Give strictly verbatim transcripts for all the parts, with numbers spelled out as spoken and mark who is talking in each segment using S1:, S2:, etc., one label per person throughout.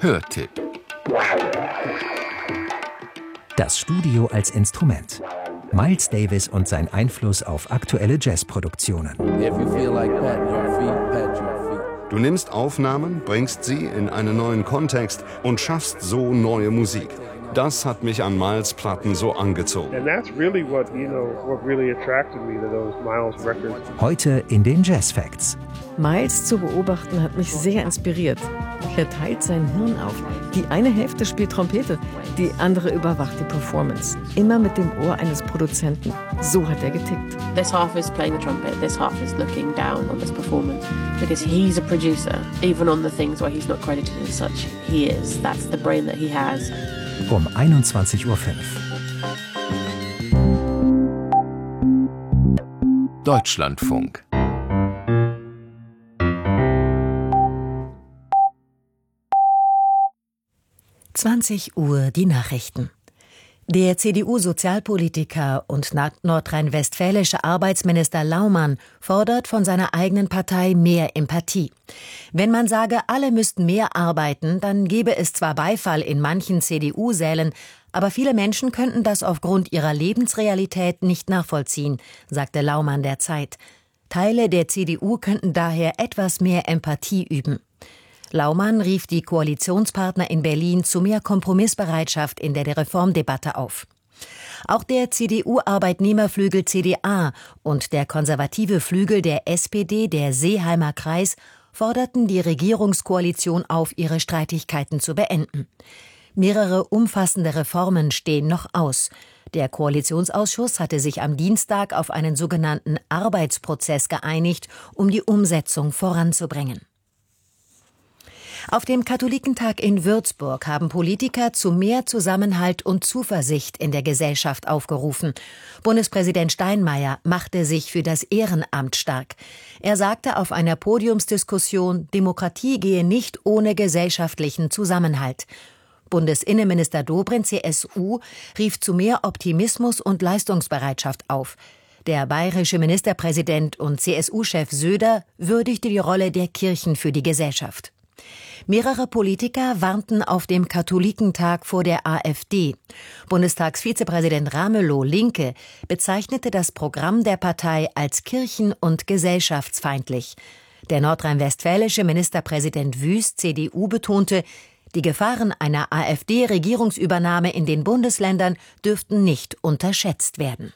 S1: Hörtipp.
S2: Das Studio als Instrument. Miles Davis und sein Einfluss auf aktuelle Jazzproduktionen.
S1: Du nimmst Aufnahmen, bringst sie in einen neuen Kontext und schaffst so neue Musik. Das hat mich an Miles' Platten so angezogen.
S2: Heute in den Jazz Facts.
S3: Miles zu beobachten hat mich sehr inspiriert. Er teilt sein Hirn auf. Die eine Hälfte spielt Trompete, die andere überwacht die Performance. Immer mit dem Ohr eines Produzenten. So hat er getickt.
S4: This half is playing the trumpet, this half is looking down on this performance. Because he's a producer, even on the things where he's not credited as such. He is. That's the brain that he has.
S2: Um einundzwanzig Uhr fünf.
S1: Deutschlandfunk.
S5: zwanzig Uhr die Nachrichten. Der C D U-Sozialpolitiker und nordrhein-westfälische Arbeitsminister Laumann fordert von seiner eigenen Partei mehr Empathie. Wenn man sage, alle müssten mehr arbeiten, dann gäbe es zwar Beifall in manchen C D U-Sälen, aber viele Menschen könnten das aufgrund ihrer Lebensrealität nicht nachvollziehen, sagte Laumann der Zeit. Teile der C D U könnten daher etwas mehr Empathie üben. Laumann rief die Koalitionspartner in Berlin zu mehr Kompromissbereitschaft in der Reformdebatte auf. Auch der C D U-Arbeitnehmerflügel C D A und der konservative Flügel der S P D, der Seeheimer Kreis, forderten die Regierungskoalition auf, ihre Streitigkeiten zu beenden. Mehrere umfassende Reformen stehen noch aus. Der Koalitionsausschuss hatte sich am Dienstag auf einen sogenannten Arbeitsprozess geeinigt, um die Umsetzung voranzubringen. Auf dem Katholikentag in Würzburg haben Politiker zu mehr Zusammenhalt und Zuversicht in der Gesellschaft aufgerufen. Bundespräsident Steinmeier machte sich für das Ehrenamt stark. Er sagte auf einer Podiumsdiskussion, Demokratie gehe nicht ohne gesellschaftlichen Zusammenhalt. Bundesinnenminister Dobrindt, C S U, rief zu mehr Optimismus und Leistungsbereitschaft auf. Der bayerische Ministerpräsident und C S U-Chef Söder würdigte die Rolle der Kirchen für die Gesellschaft. Mehrere Politiker warnten auf dem Katholikentag vor der AfD. Bundestagsvizepräsident Ramelow, Linke, bezeichnete das Programm der Partei als kirchen- und gesellschaftsfeindlich. Der nordrhein-westfälische Ministerpräsident Wüst, C D U, betonte, die Gefahren einer AfD-Regierungsübernahme in den Bundesländern dürften nicht unterschätzt werden.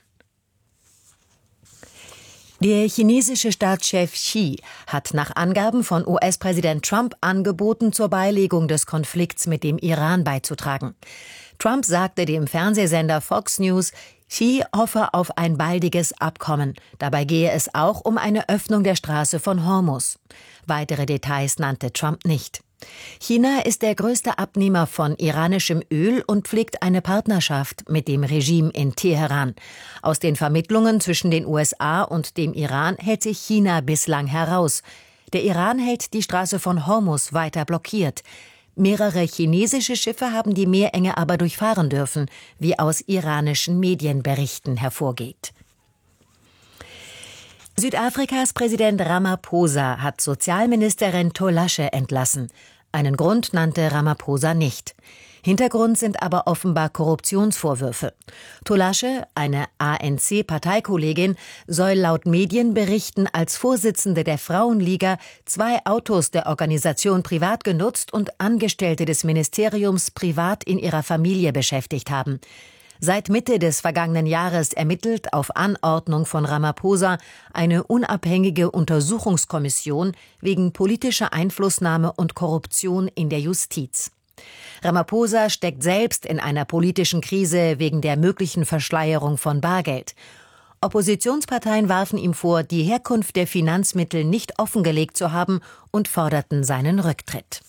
S5: Der chinesische Staatschef Xi hat nach Angaben von U S-Präsident Trump angeboten, zur Beilegung des Konflikts mit dem Iran beizutragen. Trump sagte dem Fernsehsender Fox News, Xi hoffe auf ein baldiges Abkommen. Dabei gehe es auch um eine Öffnung der Straße von Hormuz. Weitere Details nannte Trump nicht. China ist der größte Abnehmer von iranischem Öl und pflegt eine Partnerschaft mit dem Regime in Teheran. Aus den Vermittlungen zwischen den U S A und dem Iran hält sich China bislang heraus. Der Iran hält die Straße von Hormuz weiter blockiert. Mehrere chinesische Schiffe haben die Meerenge aber durchfahren dürfen, wie aus iranischen Medienberichten hervorgeht. Südafrikas Präsident Ramaphosa hat Sozialministerin Tolashe entlassen. Einen Grund nannte Ramaphosa nicht. Hintergrund sind aber offenbar Korruptionsvorwürfe. Tolashe, eine A N C-Parteikollegin, soll laut Medienberichten als Vorsitzende der Frauenliga zwei Autos der Organisation privat genutzt und Angestellte des Ministeriums privat in ihrer Familie beschäftigt haben. Seit Mitte des vergangenen Jahres ermittelt auf Anordnung von Ramaphosa eine unabhängige Untersuchungskommission wegen politischer Einflussnahme und Korruption in der Justiz. Ramaphosa steckt selbst in einer politischen Krise wegen der möglichen Verschleierung von Bargeld. Oppositionsparteien warfen ihm vor, die Herkunft der Finanzmittel nicht offengelegt zu haben und forderten seinen Rücktritt.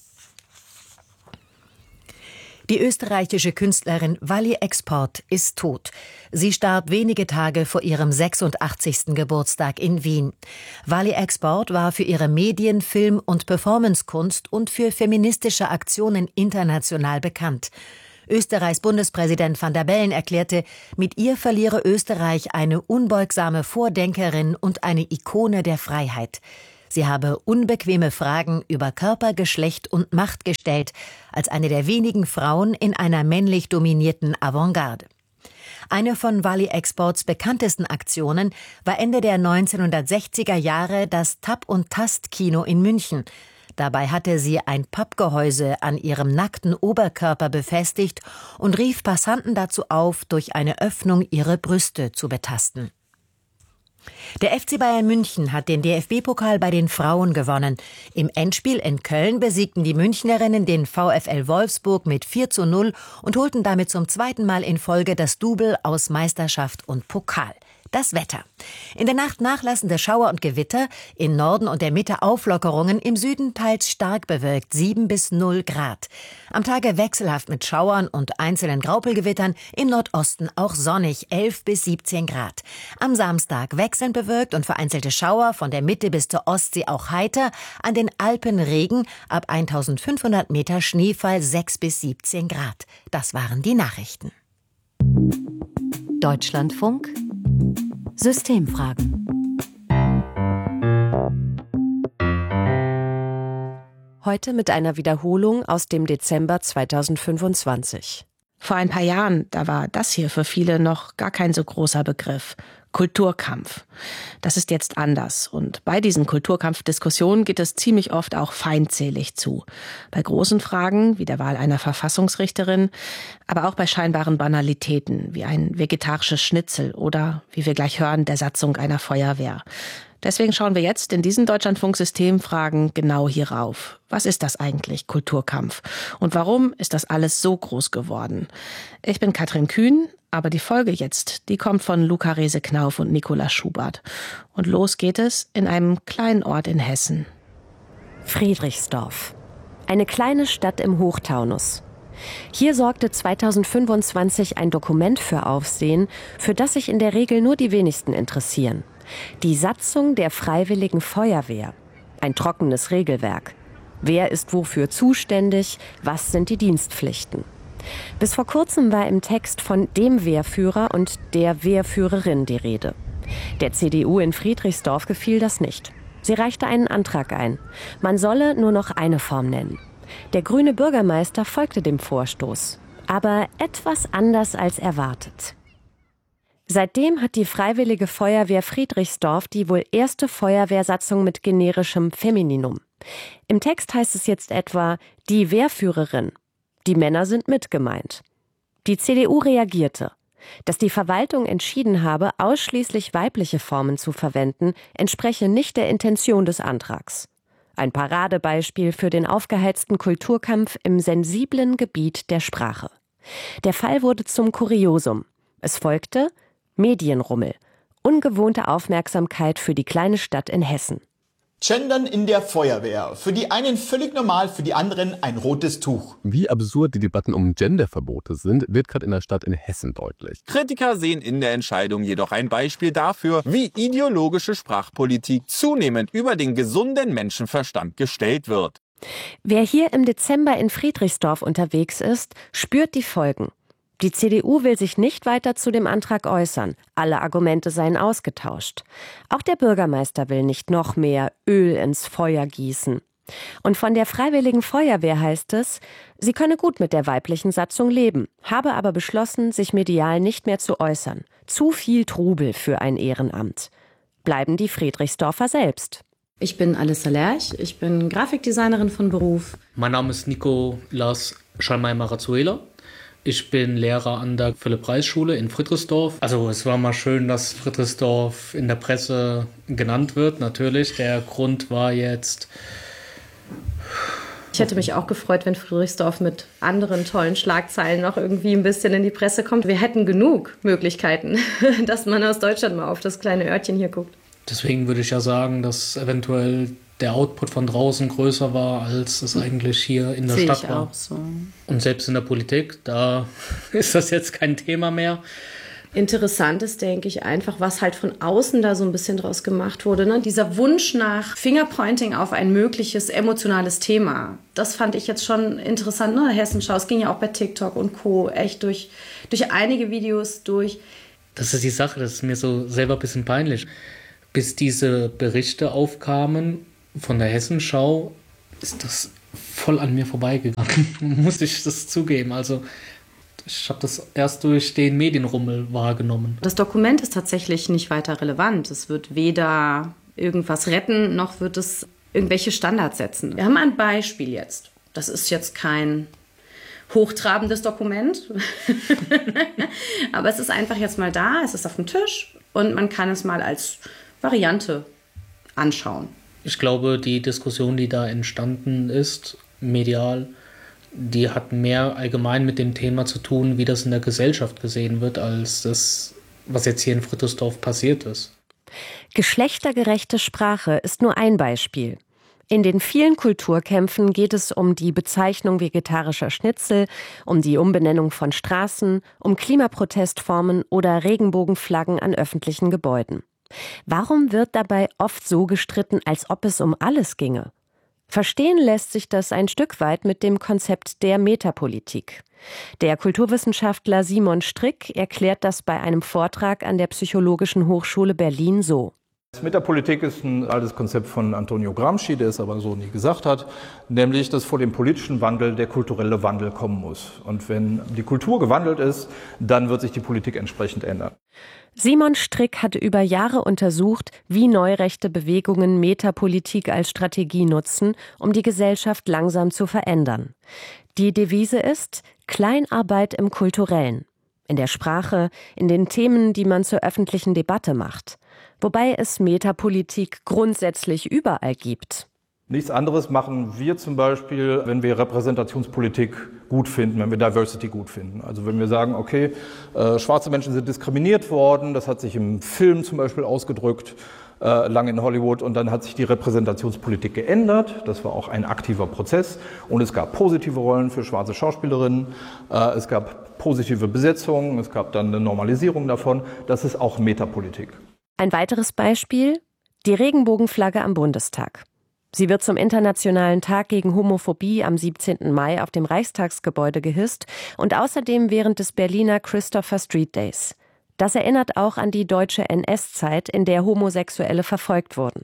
S5: Die österreichische Künstlerin Wally Export ist tot. Sie starb wenige Tage vor ihrem sechsundachtzigsten Geburtstag in Wien. Wally Export war für ihre Medien-, Film- und Performancekunst und für feministische Aktionen international bekannt. Österreichs Bundespräsident Van der Bellen erklärte, mit ihr verliere Österreich eine unbeugsame Vordenkerin und eine Ikone der Freiheit. Sie habe unbequeme Fragen über Körper, Geschlecht und Macht gestellt, als eine der wenigen Frauen in einer männlich dominierten Avantgarde. Eine von Wally Exports bekanntesten Aktionen war Ende der neunzehnhundertsechziger Jahre das Tab- und Tast-Kino in München. Dabei hatte sie ein Pappgehäuse an ihrem nackten Oberkörper befestigt und rief Passanten dazu auf, durch eine Öffnung ihre Brüste zu betasten. Der F C Bayern München hat den D F B-Pokal bei den Frauen gewonnen. Im Endspiel in Köln besiegten die Münchnerinnen den VfL Wolfsburg mit vier zu null und holten damit zum zweiten Mal in Folge das Double aus Meisterschaft und Pokal. Das Wetter. In der Nacht nachlassende Schauer und Gewitter, im Norden und der Mitte Auflockerungen, im Süden teils stark bewölkt, sieben bis null Grad. Am Tage wechselhaft mit Schauern und einzelnen Graupelgewittern, im Nordosten auch sonnig, elf bis siebzehn Grad. Am Samstag wechselnd bewölkt und vereinzelte Schauer, von der Mitte bis zur Ostsee auch heiter, an den Alpen Regen, ab eintausendfünfhundert Meter Schneefall, sechs bis siebzehn Grad. Das waren die Nachrichten.
S6: Deutschlandfunk Systemfragen.
S7: Heute mit einer Wiederholung aus dem Dezember zweitausendfünfundzwanzig.
S4: Vor ein paar Jahren, da war das hier für viele noch gar kein so großer Begriff. Kulturkampf. Das ist jetzt anders. Und bei diesen Kulturkampfdiskussionen geht es ziemlich oft auch feindselig zu. Bei großen Fragen, wie der Wahl einer Verfassungsrichterin, aber auch bei scheinbaren Banalitäten, wie ein vegetarisches Schnitzel oder, wie wir gleich hören, der Satzung einer Feuerwehr. Deswegen schauen wir jetzt in diesen Deutschlandfunk-Systemfragen genau hierauf. Was ist das eigentlich, Kulturkampf? Und warum ist das alles so groß geworden? Ich bin Katrin Kühn, aber die Folge jetzt, die kommt von Luca Rese-Knauf und Nicola Schubert. Und los geht es in einem kleinen Ort in Hessen.
S7: Friedrichsdorf. Eine kleine Stadt im Hochtaunus. Hier sorgte zweitausendfünfundzwanzig ein Dokument für Aufsehen, für das sich in der Regel nur die wenigsten interessieren. Die Satzung der Freiwilligen Feuerwehr. Ein trockenes Regelwerk. Wer ist wofür zuständig? Was sind die Dienstpflichten? Bis vor kurzem war im Text von dem Wehrführer und der Wehrführerin die Rede. Der C D U in Friedrichsdorf gefiel das nicht. Sie reichte einen Antrag ein. Man solle nur noch eine Form nennen. Der grüne Bürgermeister folgte dem Vorstoß. Aber etwas anders als erwartet. Seitdem hat die Freiwillige Feuerwehr Friedrichsdorf die wohl erste Feuerwehrsatzung mit generischem Femininum. Im Text heißt es jetzt etwa die Wehrführerin. Die Männer sind mit gemeint. Die C D U reagierte. Dass die Verwaltung entschieden habe, ausschließlich weibliche Formen zu verwenden, entspreche nicht der Intention des Antrags. Ein Paradebeispiel für den aufgeheizten Kulturkampf im sensiblen Gebiet der Sprache. Der Fall wurde zum Kuriosum. Es folgte Medienrummel. Ungewohnte Aufmerksamkeit für die kleine Stadt in Hessen.
S8: Gendern in der Feuerwehr. Für die einen völlig normal, für die anderen ein rotes Tuch.
S9: Wie absurd die Debatten um Genderverbote sind, wird gerade in der Stadt in Hessen deutlich.
S10: Kritiker sehen in der Entscheidung jedoch ein Beispiel dafür, wie ideologische Sprachpolitik zunehmend über den gesunden Menschenverstand gestellt wird.
S7: Wer hier im Dezember in Friedrichsdorf unterwegs ist, spürt die Folgen. Die C D U will sich nicht weiter zu dem Antrag äußern. Alle Argumente seien ausgetauscht. Auch der Bürgermeister will nicht noch mehr Öl ins Feuer gießen. Und von der Freiwilligen Feuerwehr heißt es, sie könne gut mit der weiblichen Satzung leben, habe aber beschlossen, sich medial nicht mehr zu äußern. Zu viel Trubel für ein Ehrenamt. Bleiben die Friedrichsdorfer selbst.
S11: Ich bin Alissa Lerch, ich bin Grafikdesignerin von Beruf.
S12: Mein Name ist Nico Lars Schalmey-Marazuela. Ich bin Lehrer an der Philipp-Reis-Schule in Friedrichsdorf. Also es war mal schön, dass Friedrichsdorf in der Presse genannt wird, natürlich. Der Grund war jetzt...
S11: Ich hätte mich auch gefreut, wenn Friedrichsdorf mit anderen tollen Schlagzeilen noch irgendwie ein bisschen in die Presse kommt. Wir hätten genug Möglichkeiten, dass man aus Deutschland mal auf das kleine Örtchen hier guckt.
S12: Deswegen würde ich ja sagen, dass eventuell der Output von draußen größer war, als es eigentlich hier in der
S11: Sehe
S12: Stadt
S11: ich
S12: war.
S11: Auch so.
S12: Und selbst in der Politik, da ist das jetzt kein Thema mehr.
S11: Interessant ist, denke ich, einfach, was halt von außen da so ein bisschen draus gemacht wurde. Ne? Dieser Wunsch nach Fingerpointing auf ein mögliches emotionales Thema. Das fand ich jetzt schon interessant. Ne? Hessenschau, es ging ja auch bei TikTok und Co. echt durch, durch einige Videos durch.
S12: Das ist die Sache, das ist mir so selber ein bisschen peinlich. Bis diese Berichte aufkamen, Von der Hessenschau ist das voll an mir vorbeigegangen, muss ich das zugeben. Also ich habe das erst durch den Medienrummel wahrgenommen.
S11: Das Dokument ist tatsächlich nicht weiter relevant. Es wird weder irgendwas retten, noch wird es irgendwelche Standards setzen. Wir haben ein Beispiel jetzt. Das ist jetzt kein hochtrabendes Dokument, aber es ist einfach jetzt mal da, es ist auf dem Tisch und man kann es mal als Variante anschauen.
S12: Ich glaube, die Diskussion, die da entstanden ist, medial, die hat mehr allgemein mit dem Thema zu tun, wie das in der Gesellschaft gesehen wird, als das, was jetzt hier in Frithersdorf passiert ist.
S7: Geschlechtergerechte Sprache ist nur ein Beispiel. In den vielen Kulturkämpfen geht es um die Bezeichnung vegetarischer Schnitzel, um die Umbenennung von Straßen, um Klimaprotestformen oder Regenbogenflaggen an öffentlichen Gebäuden. Warum wird dabei oft so gestritten, als ob es um alles ginge? Verstehen lässt sich das ein Stück weit mit dem Konzept der Metapolitik. Der Kulturwissenschaftler Simon Strick erklärt das bei einem Vortrag an der Psychologischen Hochschule Berlin so.
S6: Metapolitik ist ein altes Konzept von Antonio Gramsci, der es aber so nie gesagt hat, nämlich, dass vor dem politischen Wandel der kulturelle Wandel kommen muss. Und wenn die Kultur gewandelt ist, dann wird sich die Politik entsprechend ändern.
S7: Simon Strick hat über Jahre untersucht, wie neurechte Bewegungen Metapolitik als Strategie nutzen, um die Gesellschaft langsam zu verändern. Die Devise ist Kleinarbeit im Kulturellen, in der Sprache, in den Themen, die man zur öffentlichen Debatte macht. Wobei es Metapolitik grundsätzlich überall gibt.
S6: Nichts anderes machen wir zum Beispiel, wenn wir Repräsentationspolitik gut finden, wenn wir Diversity gut finden. Also wenn wir sagen, okay, äh, schwarze Menschen sind diskriminiert worden, das hat sich im Film zum Beispiel ausgedrückt, äh, lange in Hollywood, und dann hat sich die Repräsentationspolitik geändert. Das war auch ein aktiver Prozess und es gab positive Rollen für schwarze Schauspielerinnen, äh, es gab positive Besetzungen, es gab dann eine Normalisierung davon. Das ist auch Metapolitik.
S7: Ein weiteres Beispiel, die Regenbogenflagge am Bundestag. Sie wird zum Internationalen Tag gegen Homophobie am siebzehnten Mai auf dem Reichstagsgebäude gehisst und außerdem während des Berliner Christopher Street Days. Das erinnert auch an die deutsche N S-Zeit, in der Homosexuelle verfolgt wurden.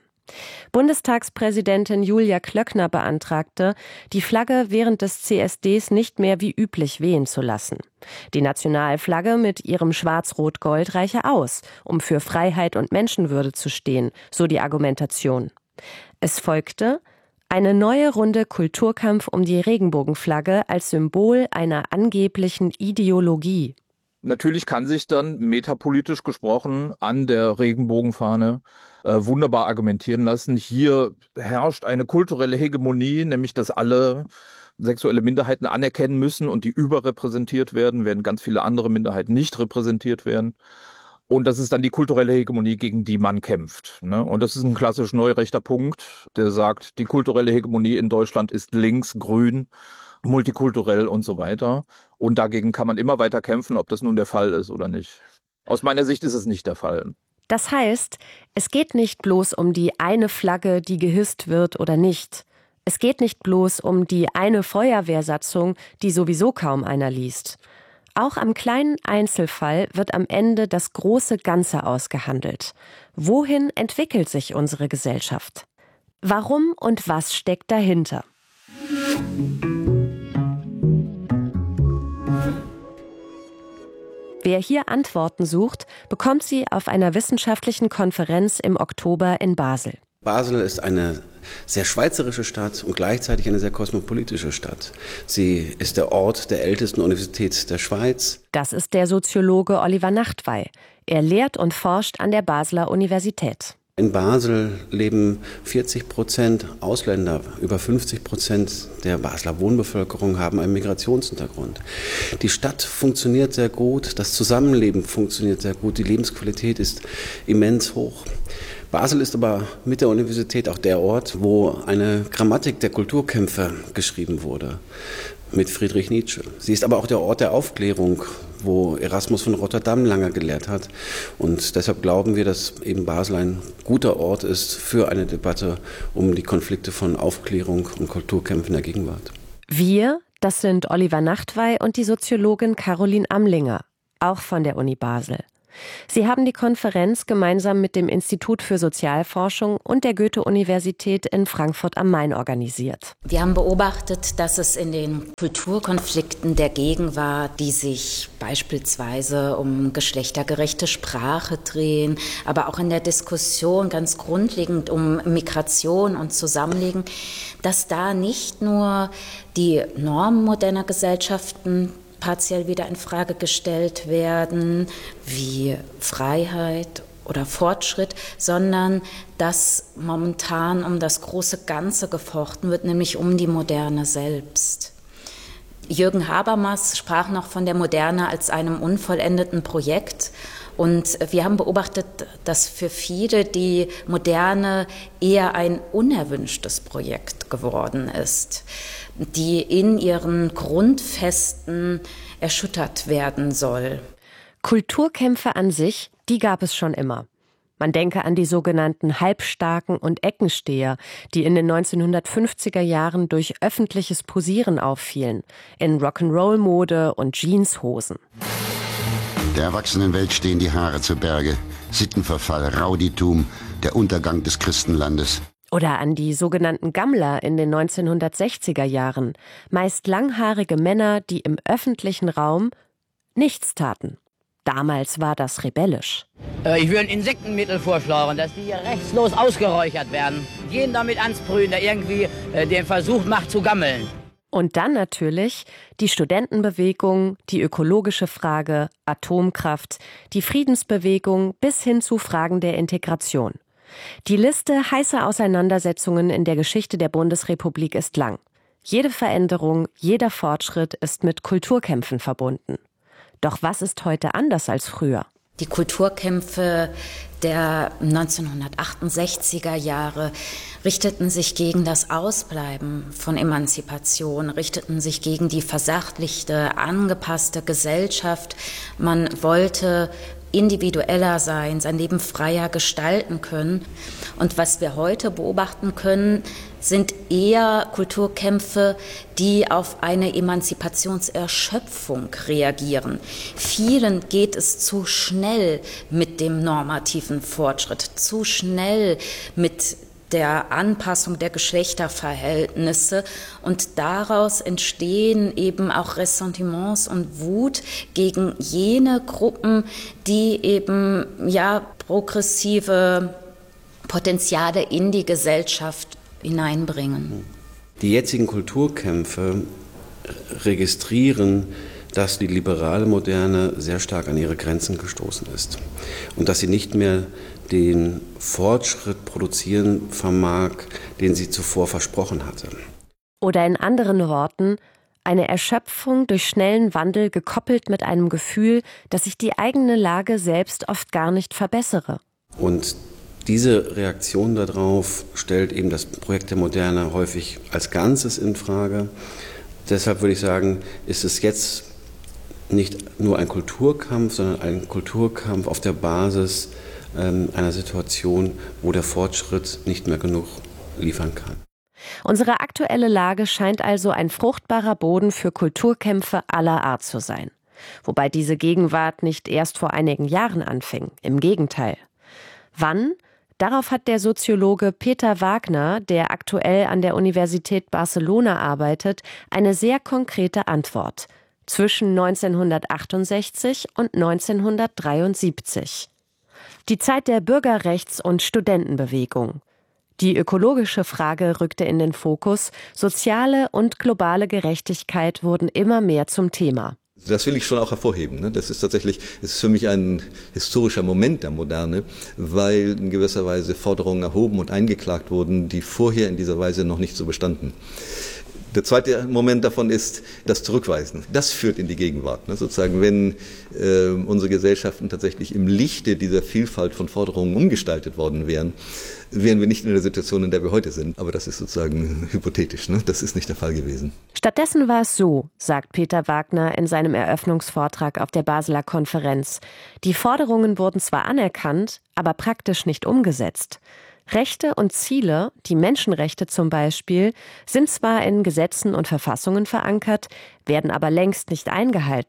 S7: Bundestagspräsidentin Julia Klöckner beantragte, die Flagge während des C S Ds nicht mehr wie üblich wehen zu lassen. Die Nationalflagge mit ihrem Schwarz-Rot-Gold reiche aus, um für Freiheit und Menschenwürde zu stehen, so die Argumentation. Es folgte eine neue Runde Kulturkampf um die Regenbogenflagge als Symbol einer angeblichen Ideologie.
S13: Natürlich kann sich dann metapolitisch gesprochen an der Regenbogenfahne äh, wunderbar argumentieren lassen. Hier herrscht eine kulturelle Hegemonie, nämlich dass alle sexuelle Minderheiten anerkennen müssen und die überrepräsentiert werden, während ganz viele andere Minderheiten nicht repräsentiert werden. Und das ist dann die kulturelle Hegemonie, gegen die man kämpft. Ne? Und das ist ein klassisch neurechter Punkt, der sagt, die kulturelle Hegemonie in Deutschland ist links, grün, multikulturell und so weiter. Und dagegen kann man immer weiter kämpfen, ob das nun der Fall ist oder nicht. Aus meiner Sicht ist es nicht der Fall.
S7: Das heißt, es geht nicht bloß um die eine Flagge, die gehisst wird oder nicht. Es geht nicht bloß um die eine Feuerwehrsatzung, die sowieso kaum einer liest. Auch am kleinen Einzelfall wird am Ende das große Ganze ausgehandelt. Wohin entwickelt sich unsere Gesellschaft? Warum und was steckt dahinter? Wer hier Antworten sucht, bekommt sie auf einer wissenschaftlichen Konferenz im Oktober in Basel.
S14: Basel ist eine sehr schweizerische Stadt und gleichzeitig eine sehr kosmopolitische Stadt. Sie ist der Ort der ältesten Universität der Schweiz.
S7: Das ist der Soziologe Oliver Nachtwey. Er lehrt und forscht an der Basler Universität.
S14: In Basel leben vierzig Prozent Ausländer, über fünfzig Prozent der Basler Wohnbevölkerung haben einen Migrationshintergrund. Die Stadt funktioniert sehr gut, das Zusammenleben funktioniert sehr gut, die Lebensqualität ist immens hoch. Basel ist aber mit der Universität auch der Ort, wo eine Grammatik der Kulturkämpfe geschrieben wurde, mit Friedrich Nietzsche. Sie ist aber auch der Ort der Aufklärung, wo Erasmus von Rotterdam lange gelehrt hat. Und deshalb glauben wir, dass eben Basel ein guter Ort ist für eine Debatte um die Konflikte von Aufklärung und Kulturkämpfen der Gegenwart.
S7: Wir, das sind Oliver Nachtwey und die Soziologin Caroline Amlinger, auch von der Uni Basel. Sie haben die Konferenz gemeinsam mit dem Institut für Sozialforschung und der Goethe-Universität in Frankfurt am Main organisiert.
S15: Wir haben beobachtet, dass es in den Kulturkonflikten der Gegenwart, die sich beispielsweise um geschlechtergerechte Sprache drehen, aber auch in der Diskussion ganz grundlegend um Migration und Zusammenleben, dass da nicht nur die Normen moderner Gesellschaften partiell wieder in Frage gestellt werden, wie Freiheit oder Fortschritt, sondern dass momentan um das große Ganze gefochten wird, nämlich um die Moderne selbst. Jürgen Habermas sprach noch von der Moderne als einem unvollendeten Projekt. Und wir haben beobachtet, dass für viele die Moderne eher ein unerwünschtes Projekt geworden ist, die in ihren Grundfesten erschüttert werden soll.
S7: Kulturkämpfe an sich, die gab es schon immer. Man denke an die sogenannten Halbstarken und Eckensteher, die in den neunzehnhundertfünfziger Jahren durch öffentliches Posieren auffielen, in Rock'n'Roll-Mode und Jeanshosen.
S16: Der Erwachsenenwelt stehen die Haare zu Berge. Sittenverfall, Rowdytum, der Untergang des Christenlandes.
S7: Oder an die sogenannten Gammler in den neunzehnhundertsechziger Jahren. Meist langhaarige Männer, die im öffentlichen Raum nichts taten. Damals war das rebellisch.
S17: Ich würde ein Insektenmittel vorschlagen, dass die hier rechtslos ausgeräuchert werden. Jeden damit ansprühen, der irgendwie äh, den Versuch macht zu gammeln.
S7: Und dann natürlich die Studentenbewegung, die ökologische Frage, Atomkraft, die Friedensbewegung bis hin zu Fragen der Integration. Die Liste heißer Auseinandersetzungen in der Geschichte der Bundesrepublik ist lang. Jede Veränderung, jeder Fortschritt ist mit Kulturkämpfen verbunden. Doch was ist heute anders als früher?
S15: Die Kulturkämpfe der neunzehnhundertachtundsechziger Jahre richteten sich gegen das Ausbleiben von Emanzipation, richteten sich gegen die versachlichte, angepasste Gesellschaft. Man wollte individueller sein, sein Leben freier gestalten können. Und was wir heute beobachten können, sind eher Kulturkämpfe, die auf eine Emanzipationserschöpfung reagieren. Vielen geht es zu schnell mit dem normativen Fortschritt, zu schnell mit der Anpassung der Geschlechterverhältnisse, und daraus entstehen eben auch Ressentiments und Wut gegen jene Gruppen, die eben ja progressive Potenziale in die Gesellschaft hineinbringen.
S14: Die jetzigen Kulturkämpfe registrieren, dass die liberale Moderne sehr stark an ihre Grenzen gestoßen ist und dass sie nicht mehr den Fortschritt produzieren vermag, den sie zuvor versprochen hatte.
S7: Oder in anderen Worten, eine Erschöpfung durch schnellen Wandel gekoppelt mit einem Gefühl, dass ich die eigene Lage selbst oft gar nicht verbessere.
S14: Und diese Reaktion darauf stellt eben das Projekt der Moderne häufig als Ganzes in Frage. Deshalb würde ich sagen, ist es jetzt nicht nur ein Kulturkampf, sondern ein Kulturkampf auf der Basis ähm, einer Situation, wo der Fortschritt nicht mehr genug liefern kann.
S7: Unsere aktuelle Lage scheint also ein fruchtbarer Boden für Kulturkämpfe aller Art zu sein. Wobei diese Gegenwart nicht erst vor einigen Jahren anfing, im Gegenteil. Wann? Darauf hat der Soziologe Peter Wagner, der aktuell an der Universität Barcelona arbeitet, eine sehr konkrete Antwort. Zwischen neunzehnhundertachtundsechzig und neunzehnhundertdreiundsiebzig. Die Zeit der Bürgerrechts- und Studentenbewegung. Die ökologische Frage rückte in den Fokus, soziale und globale Gerechtigkeit wurden immer mehr zum Thema.
S18: Das will ich schon auch hervorheben. Das ist tatsächlich, das ist für mich ein historischer Moment der Moderne, weil in gewisser Weise Forderungen erhoben und eingeklagt wurden, die vorher in dieser Weise noch nicht so bestanden. Der zweite Moment davon ist das Zurückweisen. Das führt in die Gegenwart. Ne? Sozusagen, wenn äh, unsere Gesellschaften tatsächlich im Lichte dieser Vielfalt von Forderungen umgestaltet worden wären, wären wir nicht in der Situation, in der wir heute sind. Aber das ist sozusagen hypothetisch. Ne? Das ist nicht der Fall gewesen.
S7: Stattdessen war es so, sagt Peter Wagner in seinem Eröffnungsvortrag auf der Basler Konferenz. Die Forderungen wurden zwar anerkannt, aber praktisch nicht umgesetzt. Rechte und Ziele, die Menschenrechte zum Beispiel, sind zwar in Gesetzen und Verfassungen verankert, werden aber längst nicht eingehalten.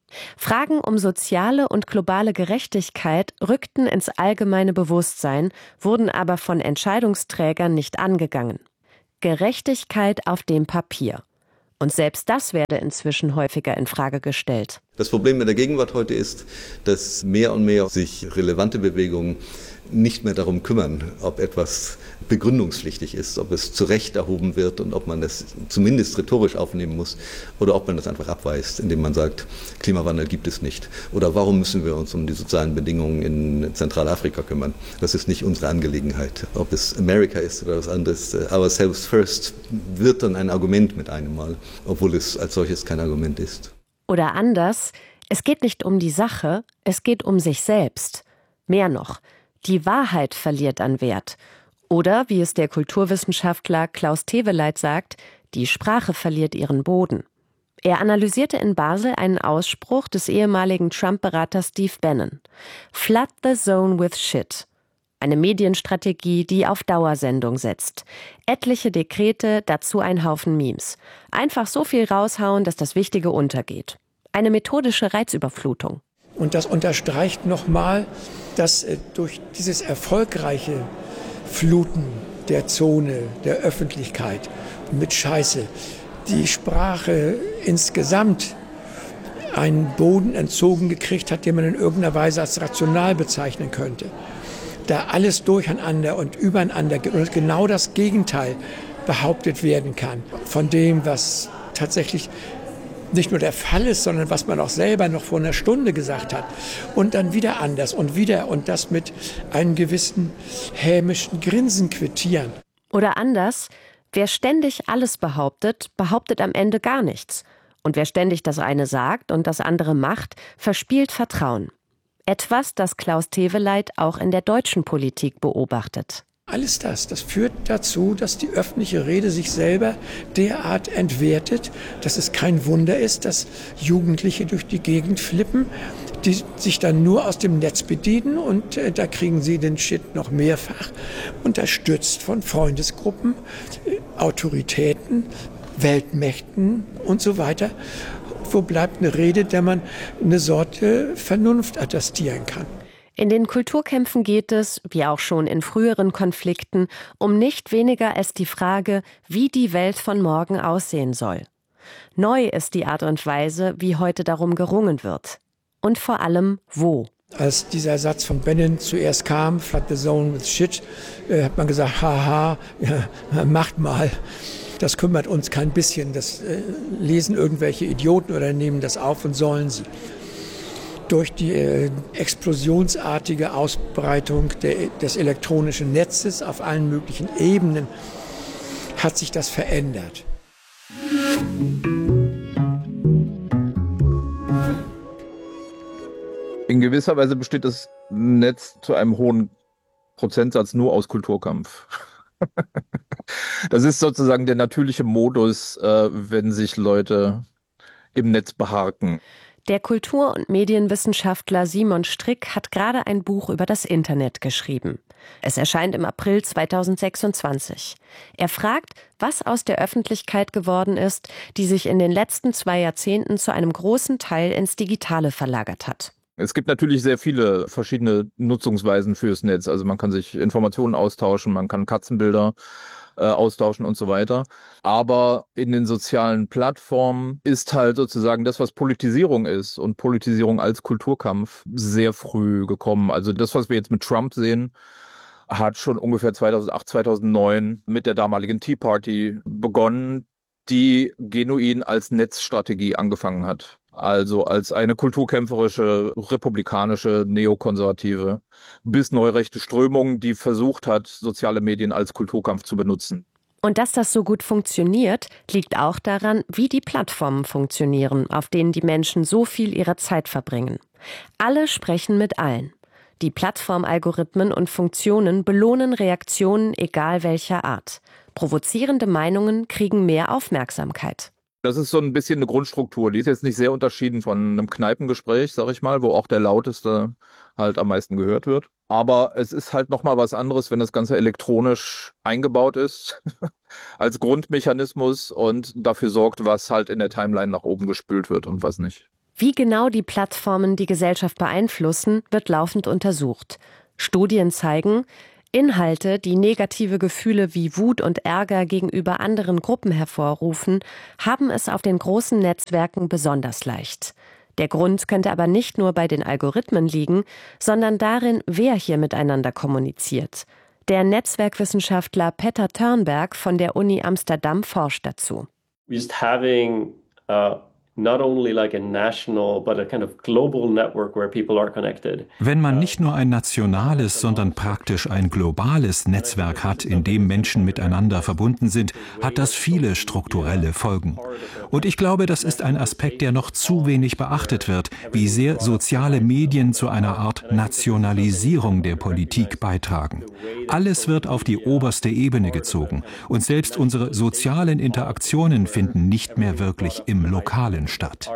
S7: Fragen um soziale und globale Gerechtigkeit rückten ins allgemeine Bewusstsein, wurden aber von Entscheidungsträgern nicht angegangen. Gerechtigkeit auf dem Papier. Und selbst das werde inzwischen häufiger in Frage gestellt.
S18: Das Problem in der Gegenwart heute ist, dass mehr und mehr sich relevante Bewegungen nicht mehr darum kümmern, ob etwas begründungspflichtig ist, ob es zu Recht erhoben wird und ob man das zumindest rhetorisch aufnehmen muss oder ob man das einfach abweist, indem man sagt, Klimawandel gibt es nicht. Oder warum müssen wir uns um die sozialen Bedingungen in Zentralafrika kümmern? Das ist nicht unsere Angelegenheit. Ob es Amerika ist oder was anderes, ourselves first wird dann ein Argument mit einem Mal, obwohl es als solches kein Argument ist.
S7: Oder anders, es geht nicht um die Sache, es geht um sich selbst. Mehr noch, die Wahrheit verliert an Wert. Oder, wie es der Kulturwissenschaftler Klaus Teweleit sagt, die Sprache verliert ihren Boden. Er analysierte in Basel einen Ausspruch des ehemaligen Trump-Beraters Steve Bannon. Flood the zone with shit. Eine Medienstrategie, die auf Dauersendung setzt. Etliche Dekrete, dazu ein Haufen Memes. Einfach so viel raushauen, dass das Wichtige untergeht. Eine methodische Reizüberflutung.
S19: Und das unterstreicht nochmal, dass äh, durch dieses erfolgreiche Fluten der Zone, der Öffentlichkeit mit Scheiße, die Sprache insgesamt einen Boden entzogen gekriegt hat, den man in irgendeiner Weise als rational bezeichnen könnte. Da alles durcheinander und übereinander geht und genau das Gegenteil behauptet werden kann von dem, was tatsächlich nicht nur der Fall ist, sondern was man auch selber noch vor einer Stunde gesagt hat. Und dann wieder anders und wieder und das mit einem gewissen hämischen Grinsen quittieren.
S7: Oder anders, wer ständig alles behauptet, behauptet am Ende gar nichts. Und wer ständig das eine sagt und das andere macht, verspielt Vertrauen. Etwas, das Klaus Teweleit auch in der deutschen Politik beobachtet.
S19: Alles das, das führt dazu, dass die öffentliche Rede sich selber derart entwertet, dass es kein Wunder ist, dass Jugendliche durch die Gegend flippen, die sich dann nur aus dem Netz bedienen und äh, da kriegen sie den Shit noch mehrfach, unterstützt von Freundesgruppen, äh, Autoritäten, Weltmächten und so weiter. Wo bleibt eine Rede, der man eine Sorte Vernunft attestieren kann?
S7: In den Kulturkämpfen geht es, wie auch schon in früheren Konflikten, um nicht weniger als die Frage, wie die Welt von morgen aussehen soll. Neu ist die Art und Weise, wie heute darum gerungen wird. Und vor allem, wo.
S19: Als dieser Satz von Bannon zuerst kam, flood the zone with shit, äh, hat man gesagt, haha, ja, macht mal. Das kümmert uns kein bisschen. Das äh, lesen irgendwelche Idioten oder nehmen das auf und sollen sie. Durch die äh, explosionsartige Ausbreitung der, des elektronischen Netzes auf allen möglichen Ebenen hat sich das verändert.
S13: In gewisser Weise besteht das Netz zu einem hohen Prozentsatz nur aus Kulturkampf. Das ist sozusagen der natürliche Modus, äh, wenn sich Leute im Netz beharken.
S7: Der Kultur- und Medienwissenschaftler Simon Strick hat gerade ein Buch über das Internet geschrieben. Es erscheint im April zweitausendsechsundzwanzig. Er fragt, was aus der Öffentlichkeit geworden ist, die sich in den letzten zwei Jahrzehnten zu einem großen Teil ins Digitale verlagert hat.
S13: Es gibt natürlich sehr viele verschiedene Nutzungsweisen fürs Netz. Also man kann sich Informationen austauschen, man kann Katzenbilder äh, austauschen und so weiter. Aber in den sozialen Plattformen ist halt sozusagen das, was Politisierung ist und Politisierung als Kulturkampf sehr früh gekommen. Also das, was wir jetzt mit Trump sehen, hat schon ungefähr zweitausendacht, zweitausendneun mit der damaligen Tea Party begonnen, die genuin als Netzstrategie angefangen hat. Also als eine kulturkämpferische, republikanische, neokonservative bis neurechte Strömung, die versucht hat, soziale Medien als Kulturkampf zu benutzen.
S7: Und dass das so gut funktioniert, liegt auch daran, wie die Plattformen funktionieren, auf denen die Menschen so viel ihrer Zeit verbringen. Alle sprechen mit allen. Die Plattformalgorithmen und Funktionen belohnen Reaktionen egal welcher Art. Provozierende Meinungen kriegen mehr Aufmerksamkeit.
S13: Das ist so ein bisschen eine Grundstruktur. Die ist jetzt nicht sehr unterschieden von einem Kneipengespräch, sag ich mal, wo auch der Lauteste halt am meisten gehört wird. Aber es ist halt nochmal was anderes, wenn das Ganze elektronisch eingebaut ist, als Grundmechanismus und dafür sorgt, was halt in der Timeline nach oben gespült wird und was nicht.
S7: Wie genau die Plattformen die Gesellschaft beeinflussen, wird laufend untersucht. Studien zeigen, Inhalte, die negative Gefühle wie Wut und Ärger gegenüber anderen Gruppen hervorrufen, haben es auf den großen Netzwerken besonders leicht. Der Grund könnte aber nicht nur bei den Algorithmen liegen, sondern darin, wer hier miteinander kommuniziert. Der Netzwerkwissenschaftler Petter Törnberg von der Uni Amsterdam forscht dazu.
S20: Just having uh not only like a national, but a kind of global network where people are connected.
S21: Wenn man nicht nur ein nationales, sondern praktisch ein globales Netzwerk hat, in dem Menschen miteinander verbunden sind, hat das viele strukturelle Folgen. Und ich glaube, das ist ein Aspekt, der noch zu wenig beachtet wird, wie sehr soziale Medien zu einer Art Nationalisierung der Politik beitragen. Alles wird auf die oberste Ebene gezogen und selbst unsere sozialen Interaktionen finden nicht mehr wirklich im Lokalen statt.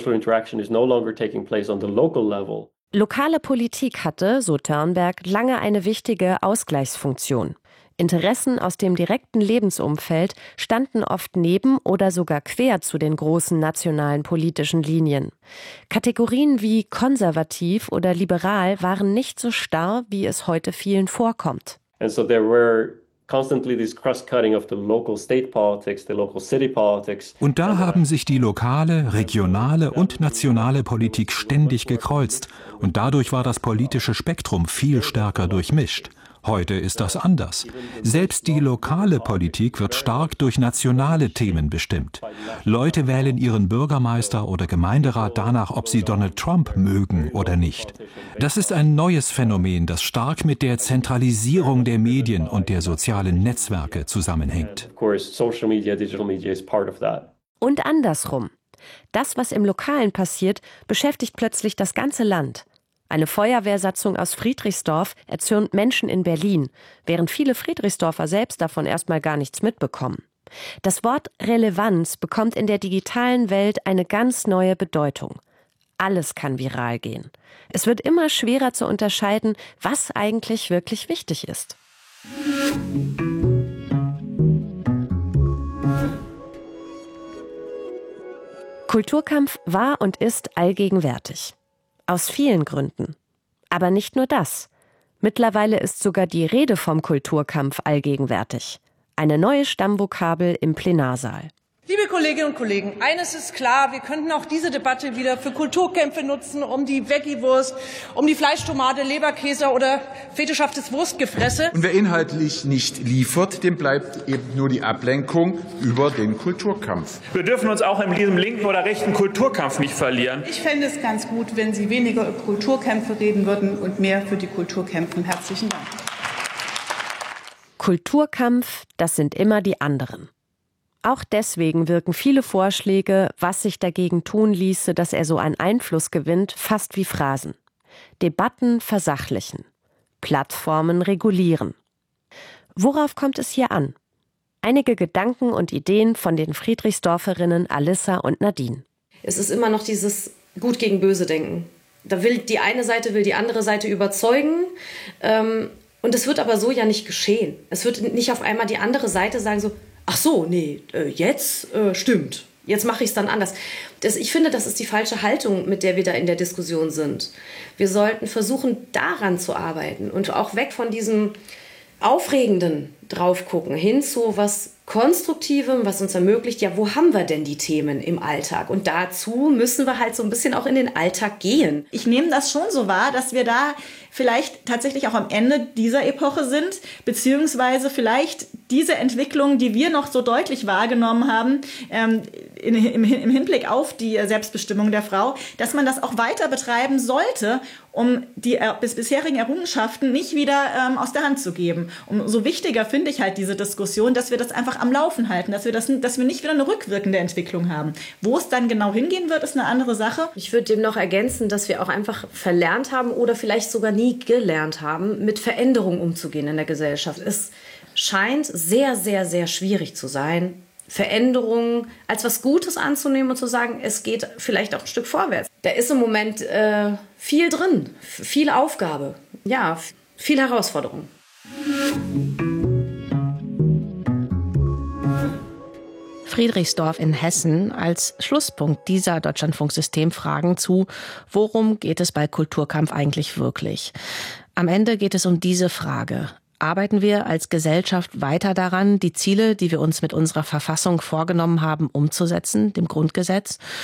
S7: Lokale Politik hatte, so Törnberg, lange eine wichtige Ausgleichsfunktion. Interessen aus dem direkten Lebensumfeld standen oft neben oder sogar quer zu den großen nationalen politischen Linien. Kategorien wie konservativ oder liberal waren nicht so starr, wie es heute vielen vorkommt.
S20: And so there were constantly this cross-cutting of the local state politics, the local city politics.
S21: Und da haben sich die lokale, regionale und nationale Politik ständig gekreuzt. Und dadurch war das politische Spektrum viel stärker durchmischt. Heute ist das anders. Selbst die lokale Politik wird stark durch nationale Themen bestimmt. Leute wählen ihren Bürgermeister oder Gemeinderat danach, ob sie Donald Trump mögen oder nicht. Das ist ein neues Phänomen, das stark mit der Zentralisierung der Medien und der sozialen Netzwerke zusammenhängt.
S7: Und andersrum. Das, was im Lokalen passiert, beschäftigt plötzlich das ganze Land. Eine Feuerwehrsatzung aus Friedrichsdorf erzürnt Menschen in Berlin, während viele Friedrichsdorfer selbst davon erstmal gar nichts mitbekommen. Das Wort Relevanz bekommt in der digitalen Welt eine ganz neue Bedeutung. Alles kann viral gehen. Es wird immer schwerer zu unterscheiden, was eigentlich wirklich wichtig ist. Kulturkampf war und ist allgegenwärtig. Aus vielen Gründen. Aber nicht nur das. Mittlerweile ist sogar die Rede vom Kulturkampf allgegenwärtig. Eine neue Stammvokabel im Plenarsaal.
S22: Liebe Kolleginnen und Kollegen, eines ist klar, wir könnten auch diese Debatte wieder für Kulturkämpfe nutzen, um die Veggie-Wurst, um die Fleischtomate, Leberkäse oder fetischhaftes Wurstgefresse.
S23: Und wer inhaltlich nicht liefert, dem bleibt eben nur die Ablenkung über den Kulturkampf.
S24: Wir dürfen uns auch in diesem linken oder rechten Kulturkampf nicht verlieren.
S22: Ich fände es ganz gut, wenn Sie weniger über Kulturkämpfe reden würden und mehr für die Kultur kämpfen. Herzlichen Dank.
S7: Kulturkampf, das sind immer die anderen. Auch deswegen wirken viele Vorschläge, was sich dagegen tun ließe, dass er so einen Einfluss gewinnt, fast wie Phrasen. Debatten versachlichen, Plattformen regulieren. Worauf kommt es hier an? Einige Gedanken und Ideen von den Friedrichsdorferinnen Alissa und Nadine.
S11: Es ist immer noch dieses Gut gegen Böse denken. Da will die eine Seite, will die andere Seite überzeugen. Ähm, und es wird aber so ja nicht geschehen. Es wird nicht auf einmal die andere Seite sagen so, ach so, nee, jetzt äh, stimmt. Jetzt mache ich es dann anders. Das, ich finde, das ist die falsche Haltung, mit der wir da in der Diskussion sind. Wir sollten versuchen, daran zu arbeiten und auch weg von diesem Aufregenden drauf gucken, hin zu was Konstruktivem, was uns ermöglicht, ja, wo haben wir denn die Themen im Alltag? Und dazu müssen wir halt so ein bisschen auch in den Alltag gehen.
S25: Ich nehme das schon so wahr, dass wir da vielleicht tatsächlich auch am Ende dieser Epoche sind, beziehungsweise vielleicht diese Entwicklung, die wir noch so deutlich wahrgenommen haben, ähm, in, im, im Hinblick auf die Selbstbestimmung der Frau, dass man das auch weiter betreiben sollte, um die äh, bis, bisherigen Errungenschaften nicht wieder ähm, aus der Hand zu geben. Umso wichtiger finde ich halt diese Diskussion, dass wir das einfach am Laufen halten, dass wir, das, dass wir nicht wieder eine rückwirkende Entwicklung haben. Wo es dann genau hingehen wird, ist eine andere Sache.
S11: Ich würde dem noch ergänzen, dass wir auch einfach verlernt haben oder vielleicht sogar nie gelernt haben, mit Veränderungen umzugehen in der Gesellschaft. Es scheint sehr, sehr, sehr schwierig zu sein, Veränderungen als was Gutes anzunehmen und zu sagen, es geht vielleicht auch ein Stück vorwärts. Da ist im Moment äh, viel drin, viel Aufgabe, ja, viel Herausforderung.
S1: Friedrichsdorf in Hessen als Schlusspunkt dieser Deutschlandfunk-Systemfragen zu, worum geht es bei Kulturkampf eigentlich wirklich? Am Ende geht es um diese Frage. Arbeiten wir als Gesellschaft weiter daran, die Ziele, die wir uns mit unserer Verfassung vorgenommen haben, umzusetzen, dem Grundgesetz?